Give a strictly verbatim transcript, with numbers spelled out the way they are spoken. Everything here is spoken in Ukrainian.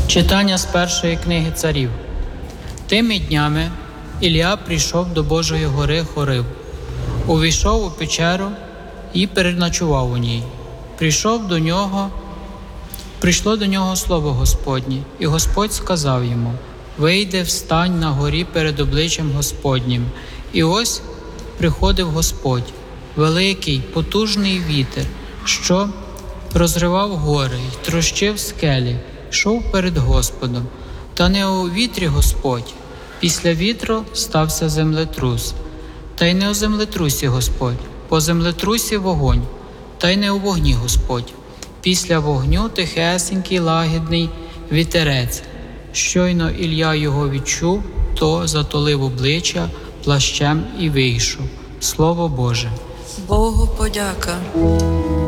Читання з першої книги царів. Тими днями Ілля прийшов до Божої гори Хорив, увійшов у печеру і переночував у ній. Прийшов до нього, прийшло до нього слово Господнє, і Господь сказав йому: «Вийди, встань на горі перед обличчям Господнім». І ось приходив Господь, великий, потужний вітер, що розривав гори й трощив скелі, йшов перед Господом. Та не у вітрі Господь, після вітру стався землетрус. Та й не у землетрусі Господь, по землетрусі вогонь, та й не у вогні Господь. Після вогню тихесенький лагідний вітерець. Щойно Ілля його відчув, то затулив обличчя плащем і вийшов. Слово Боже. Богу подяка.